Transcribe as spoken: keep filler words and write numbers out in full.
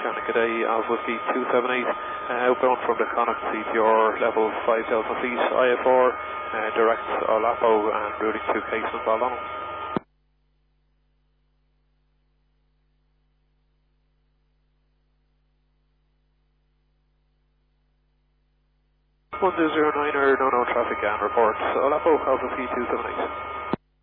Shannon, good day, Alpha Whiskey two seven eight, uh, outbound from the Connacht C T R, level five thousand feet, I F R, uh, direct Olapo and routing to Caisson Baldonnel. one two zero nine er, no no traffic and report, Olapo, Alpha C two seven eight.